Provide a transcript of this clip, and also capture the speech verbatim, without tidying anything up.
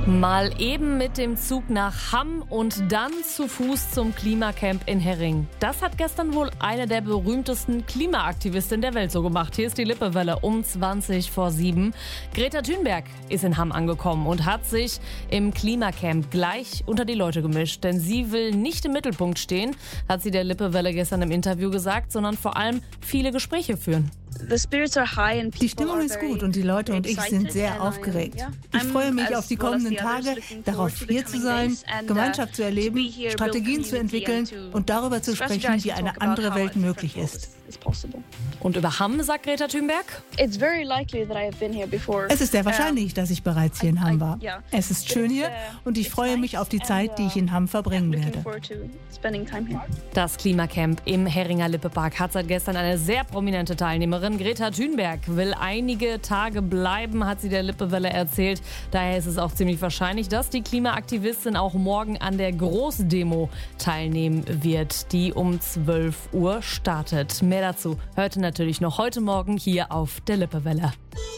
Mal eben mit dem Zug nach Hamm und dann zu Fuß zum Klimacamp in Herring. Das hat gestern wohl eine der berühmtesten Klimaaktivistinnen der Welt so gemacht. Hier ist die Lippewelle um zwanzig vor sieben. Greta Thunberg ist in Hamm angekommen und hat sich im Klimacamp gleich unter die Leute gemischt. Denn sie will nicht im Mittelpunkt stehen, hat sie der Lippewelle gestern im Interview gesagt, sondern vor allem viele Gespräche führen. Die Stimmung ist gut und die Leute und ich sind sehr aufgeregt. Ich freue mich auf die kommenden Tage, darauf hier zu sein, Gemeinschaft zu erleben, Strategien zu entwickeln und darüber zu sprechen, wie eine andere Welt möglich ist. Und über Hamm sagt Greta Thunberg? Es ist sehr wahrscheinlich, dass ich bereits hier in Hamm war. Es ist schön hier und ich freue mich auf die Zeit, die ich in Hamm verbringen werde. Das Klimacamp im Herringer Lippepark hat seit gestern eine sehr prominente Teilnehmerin. Greta Thunberg will einige Tage bleiben, hat sie der Lippewelle erzählt. Daher ist es auch ziemlich wahrscheinlich, dass die Klimaaktivistin auch morgen an der Großdemo teilnehmen wird, die um zwölf Uhr startet. Mehr dazu hört ihr natürlich noch heute Morgen hier auf der Lippewelle.